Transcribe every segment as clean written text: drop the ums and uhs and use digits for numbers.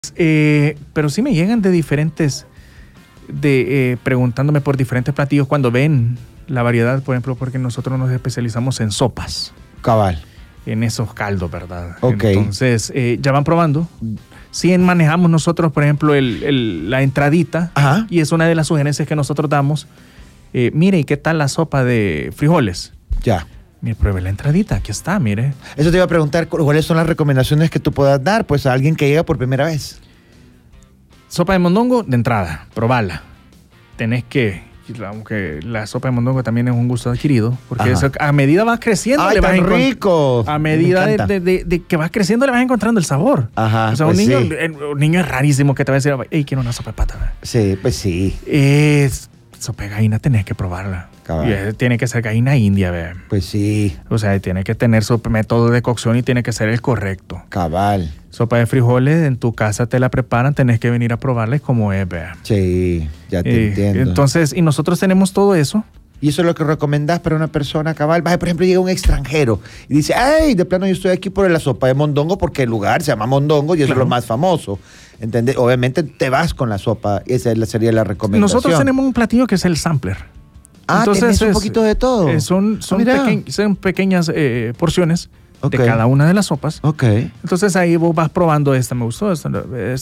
Pero sí me llegan de diferentes, preguntándome por diferentes platillos cuando ven la variedad, por ejemplo, porque nosotros nos especializamos en sopas. Cabal. En esos caldos, ¿verdad? Ok. Entonces, ya van probando. Sí manejamos nosotros, por ejemplo, la entradita. Ajá. Y es una de las sugerencias que nosotros damos. Mire, ¿y qué tal la sopa de frijoles? Ya. Mire, pruebe la entradita, aquí está, mire. Eso te iba a preguntar, ¿cuáles son las recomendaciones que tú puedas dar pues a alguien que llega por primera vez? Sopa de mondongo, de entrada, probala. Tenés que, aunque la sopa de mondongo también es un gusto adquirido, porque eso, a medida vas creciendo, ¡ay, tan rico! A medida de que vas creciendo, le vas encontrando el sabor. Ajá, o sea, pues un niño es rarísimo que te va a decir, hey, quiero una sopa de pata. Sí, pues sí. Sopa de gallina tenés que probarla. Cabal. Y tiene que ser gallina india, ve. Pues sí. O sea, tiene que tener su método de cocción y tiene que ser el correcto. Cabal. Sopa de frijoles, en tu casa te la preparan, tenés que venir a probarla como es, ve. Sí, ya te entiendo. Entonces, y nosotros tenemos todo eso. Y eso es lo que recomendás para una persona cabal. Por ejemplo, llega un extranjero y dice, ay, de plano yo estoy aquí por la sopa de mondongo porque el lugar se llama Mondongo y eso es lo más famoso. ¿Entendés? Obviamente te vas con la sopa. Esa sería la recomendación. Nosotros tenemos un platillo que es el sampler. Entonces, tenés un poquito de todo. Son pequeñas porciones de cada una de las sopas. Ok. Entonces ahí vos vas probando, esta me gustó, esta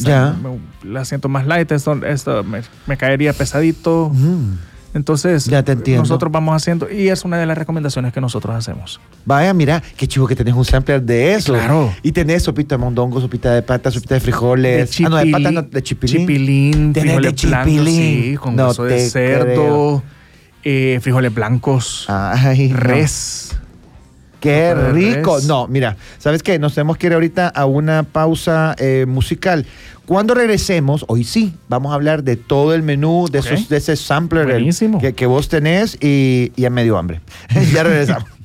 la siento más light, esto me caería pesadito. Entonces, ya te entiendo. Nosotros vamos haciendo, y es una de las recomendaciones que nosotros hacemos. Vaya, mira, qué chivo que tenés un sampler de eso. Claro. Y tenés sopita de mondongo, sopita de pata, sopita de frijoles. De de pata, no, de chipilín. Chipilín, frijoles blancos, sí, con no hueso de cerdo, frijoles blancos, res. Qué rico. Res. No, mira, ¿sabes qué? Nos tenemos que ir ahorita a una pausa musical. Cuando regresemos, hoy sí, vamos a hablar de todo el menú, de ese sampler que vos tenés y ya me dio hambre. Ya regresamos.